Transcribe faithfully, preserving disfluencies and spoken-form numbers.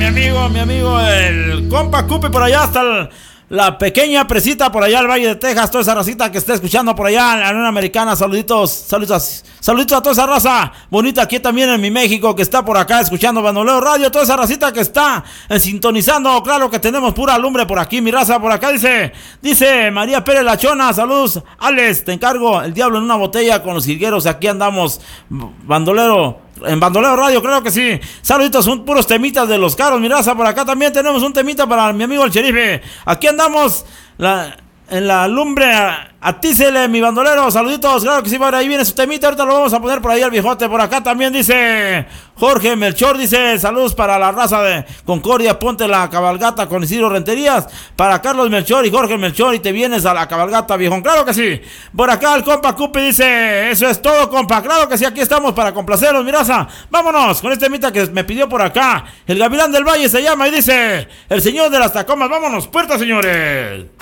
mi amigo, mi amigo, el compa Cupi por allá hasta el, la pequeña presita por allá al Valle de Texas, toda esa racita que está escuchando por allá en la Unión Americana, saluditos, saluditos, saluditos a toda esa raza bonita aquí también en mi México que está por acá escuchando Bandolero Radio, toda esa racita que está en sintonizando, claro que tenemos pura lumbre por aquí, mi raza por acá dice, dice María Pérez Lachona, saludos, Alex, te encargo el diablo en una botella con los jilgueros, aquí andamos, Bandolero. En Bandolero Radio, creo que sí. Saluditos, son puros temitas de los caros, mi raza. Por acá también tenemos un temita para mi amigo el Sherife. Aquí andamos la, en la lumbre. Atícele, mi bandolero. Saluditos, claro que sí. Por ahí viene su temita. Ahorita lo vamos a poner por ahí al viejote. Por acá también dice Jorge Melchor. Dice saludos para la raza de Concordia. Ponte la cabalgata con Isidro Renterías. Para Carlos Melchor y Jorge Melchor. Y te vienes a la cabalgata, viejón. Claro que sí. Por acá el compa Cupi dice: eso es todo, compa. Claro que sí. Aquí estamos para complacerlos, mi raza. Vámonos con este temita que me pidió por acá. El Gavilán del Valle se llama y dice: el señor de las Tacomas. Vámonos, puertas, señores.